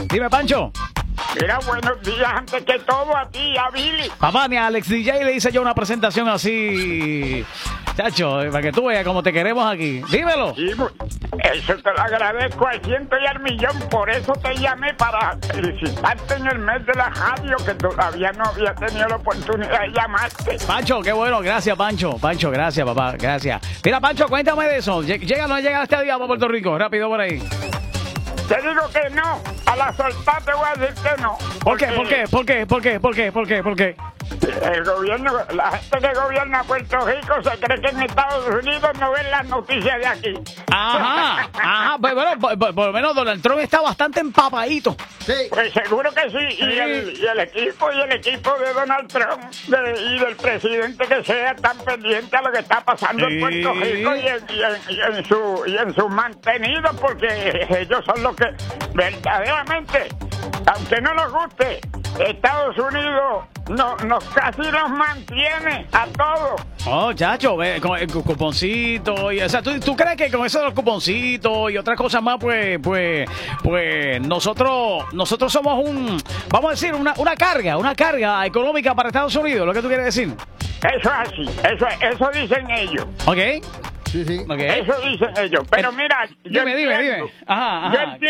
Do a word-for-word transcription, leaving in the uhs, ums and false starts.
Dime, Pancho. Mira, buenos días antes que todo a ti, a Billy. Papá, ni a Alex D J le hice yo una presentación así, chacho, para que tú veas cómo te queremos aquí. Dímelo. Sí, eso te lo agradezco al ciento y al millón. Por eso te llamé, para felicitarte en el mes de la radio, que todavía no había tenido la oportunidad de llamarte. Pancho, qué bueno, gracias, Pancho. Pancho, gracias, papá, gracias. Mira, Pancho, cuéntame de eso. ¿Llega o no llega este día para Puerto Rico? Rápido por ahí. Te digo que no. A la soltar te voy a decir que no. ¿Por qué? ¿Por qué? ¿Por qué? ¿Por qué? ¿Por qué? ¿Por qué? ¿Por qué? El gobierno, la gente que gobierna Puerto Rico se cree que en Estados Unidos no ven las noticias de aquí. Ajá, ajá, pues bueno, por, por, por lo menos Donald Trump está bastante empapadito. Sí. Pues seguro que sí, y, sí. El, y el equipo y el equipo de Donald Trump de, y del presidente que sea están pendientes a lo que está pasando sí. en Puerto Rico y en, y, en, y, en su, y en sus mantenidos, porque ellos son los que verdaderamente, aunque no nos guste, Estados Unidos no, nos casi nos mantiene a todos. Oh, chacho, ve, con el cuponcito, y, o sea, ¿tú, ¿tú crees que con eso de los cuponcitos y otras cosas más, pues, pues, pues, nosotros, nosotros somos un, vamos a decir, una, una carga, una carga económica para Estados Unidos, lo que tú quieres decir? Eso es así, eso, eso dicen ellos. Ok. Sí, sí. Okay. Eso dicen ellos, pero mira, dime, dime, dime. Ajá, ajá. Yo entiendo